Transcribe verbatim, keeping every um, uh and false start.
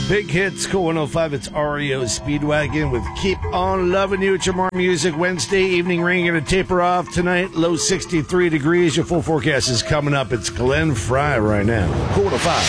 Big hits, Cool one oh five. It's R E O Speedwagon with Keep On Loving You. It's your more music Wednesday evening rain. Going to taper off tonight. Low sixty-three degrees. Your full forecast is coming up. It's Glenn Fry right now. Cool one oh five.